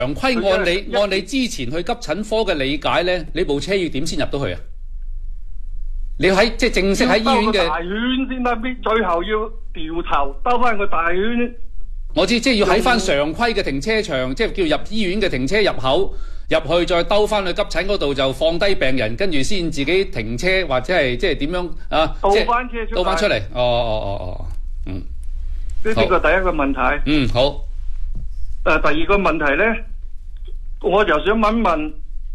常規按你之前去急診科嘅理解咧，你部車要點先入到去啊？你喺即係正式喺醫院嘅大圈先得，最後要掉頭兜翻個大圈。 我知，即係要喺翻常規嘅停車場，即係叫入醫院嘅停車入口入去，再兜翻去急診嗰度就放低病人，跟住先自己停車或者係即係點樣啊？ 倒翻車出嚟。 倒翻出嚟。哦。嗯。 呢個第一個問題。 嗯，好。 第二個問題咧，我就想問問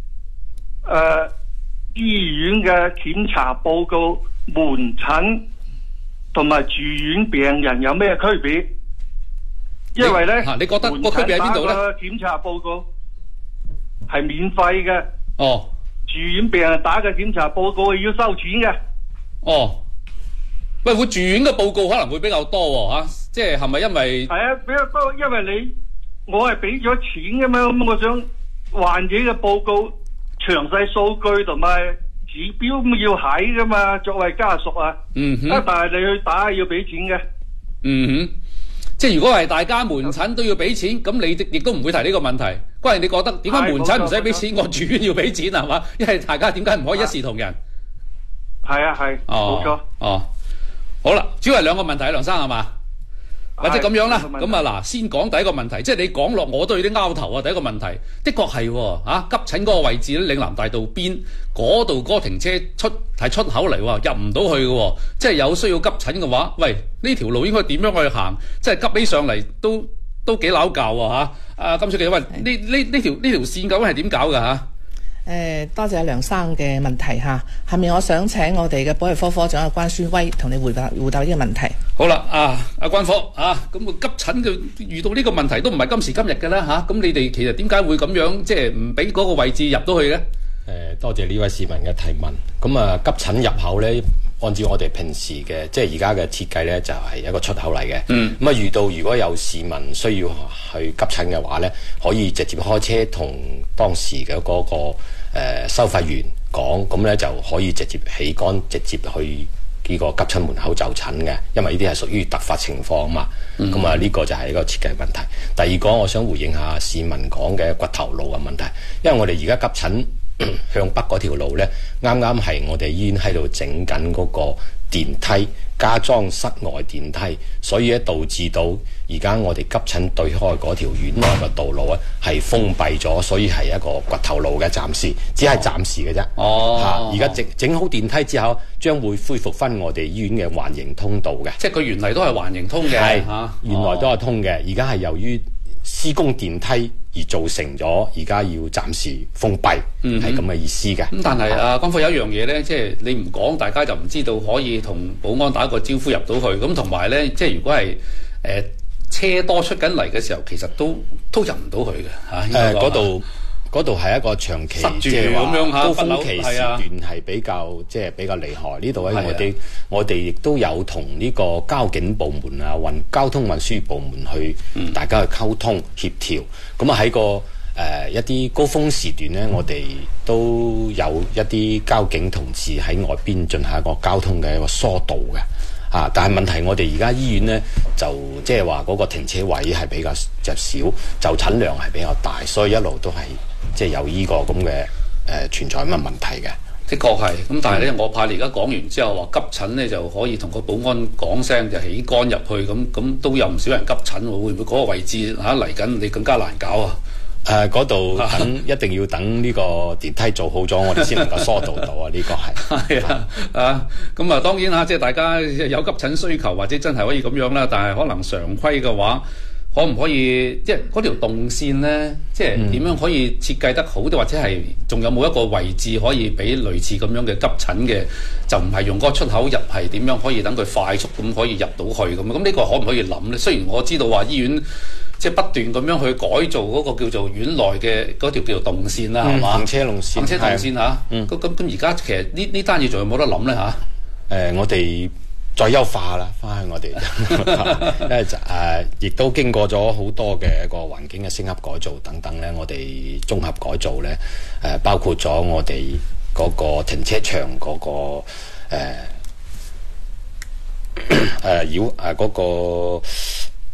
醫院嘅檢查報告、門診同埋住院病人有咩區別？因為咧， 你覺得個區別喺邊度咧？ 檢查報告係免費嘅。 哦。 住院病人打嘅檢查報告係要收錢嘅。 哦。喂，會住院嘅報告可能會比較多喎，即係係咪因為？係啊，比較多，因為我係俾咗錢噶嘛，咁我想患者嘅報告詳細數據同埋指標咁要喺噶嘛，作為家屬啊。嗯哼。但係你去打要俾錢嘅。 嗯哼。即係如果係大家門診都要俾錢，咁你亦都唔會提呢個問題。關鍵你覺得點解門診唔使俾錢，我住院要俾錢係嘛？因為大家點解唔可以一視同仁？ 係啊係。冇錯。 哦。好啦，主要係兩個問題，梁生係嘛？或者咁樣啦，咁嗱，先講第一個問題，即係你講落我都有啲拗頭啊。第一個問題，的確係急診嗰個位置咧，嶺南大道邊嗰度嗰個停車係出口嚟喎，入唔到去嘅，即係有需要急診嘅話，喂，呢條路應該點樣去行？即係急起上嚟都幾拗教喎嚇。金小姐，喂，呢條線究竟係點搞㗎嚇？ 多謝梁生嘅問題嚇。下面我想請我哋嘅保衛科科長關書威同你回答呢個問題。 好啦，阿關科咁急診嘅遇到呢個問題都唔係今時今日嘅啦嚇。咁你哋其實點解會咁樣即係唔俾嗰個位置入到去嘅？ 多謝呢位市民嘅提問。咁急診入口咧，按照我哋平時嘅即係而家嘅設計咧，就係一個出口嚟嘅。咁遇到如果有市民需要去急診嘅話咧，可以直接開車同當時嘅嗰個收費員講，咁咧就可以直接起桿，直接去呢個急診門口就診嘅，因為呢啲係屬於突發情況啊嘛。咁呢個就係一個設計問題。第二個，我想回應下市民講嘅骨頭路嘅問題，因為我哋而家急診向北嗰條路咧，啱啱係我哋醫院喺度整緊嗰個電梯，加裝室外電梯，所以咧導致到而家我哋急診對開嗰條院內嘅道路咧係封閉咗，所以係一個掘頭路嘅，暫時只係暫時嘅啫。而家整好電梯之後，將會恢復翻我哋醫院嘅環形通道嘅。 即係佢原嚟都係環形通嘅， 原來都係通嘅，而家係由於施工電梯而造成咗，而家要暫時封閉，係咁嘅意思嘅。 咁但係關科有一樣嘢咧，即係你唔講，大家就唔知道可以同保安打個招呼入到去。咁同埋咧，即係如果係車多出緊嚟嘅時候，其實都入唔到去嘅嚇。 嗰度係一個長期即係話高峰期時段係比較即係比較厲害。呢度咧我哋亦都有同呢個交警部門啊、交通運輸部門去大家去溝通協調。咁喺個一啲高峰時段咧，我哋都有一啲交警同事喺外邊進行一個交通嘅一個疏導嘅。但係問題，我哋而家醫院咧就即係話嗰個停車位係比較就少，就診量係比較大，所以一路都係即係有呢個咁嘅存在咁嘅問題嘅。 的確係，咁但係咧，我怕你而家講完之後話急診咧就可以同個保安講聲就起桿入去，咁都有唔少人急診喎，會唔會嗰個位置嚟緊你更加難搞啊？ 嗰度一定要等呢個電梯做好咗，我哋先能夠疏導到啊！呢個係咁啊，當然即係大家有急診需求或者真係可以咁樣啦，但係可能常規嘅話，可唔可以即係嗰條動線咧，即係點樣可以設計得好啲，或者係仲有冇一個位置可以俾類似咁樣嘅急診嘅，就唔係用嗰個出口入，係點樣可以等佢快速咁可以入到去咁？咁呢個可唔可以諗咧？雖然我知道話醫院即係不斷咁樣去改造嗰個叫做院內嘅嗰條叫做動線啦，係嘛？ 行車動線嚇。咁而家其實呢單嘢仲有冇得諗咧嚇？ 我哋再優化啦，翻去我哋，因為亦都經過咗好多嘅一個環境嘅升級改造等等咧，我哋綜合改造咧，包括咗我哋嗰個停車場嗰個嗰個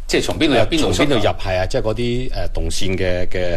即係從邊度入邊度出？ 從邊度入係啊？即係嗰啲動線嘅